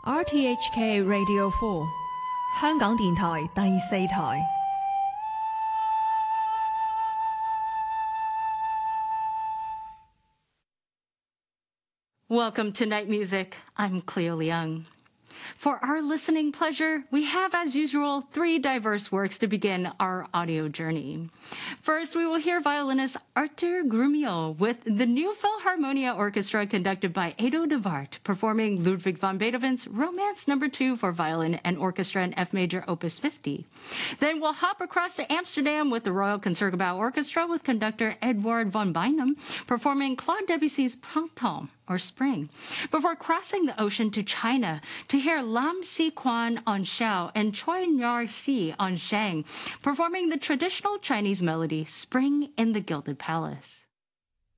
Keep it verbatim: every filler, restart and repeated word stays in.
R T H K Radio Four， 香港電台第四台。 Welcome to Night Music. I'm Cleo Leung. For our listening pleasure, we have, as usual, three diverse works to begin our audio journey. First, we will hear violinist Arthur Grumio with the New Philharmonia Orchestra conducted by Edo de Wart, performing Ludwig van Beethoven's Romance Number two for violin and orchestra in F major opus fifty. Then we'll hop across to Amsterdam with the Royal Concertgebouw Orchestra with conductor Edward van Beinum, performing Claude Debussy's Printemps, or Spring, before crossing the ocean to China to hear Lam Si Quan on Xiao and Choi Nyar Si on Shang, performing the traditional Chinese melody Spring in the Gilded Palace.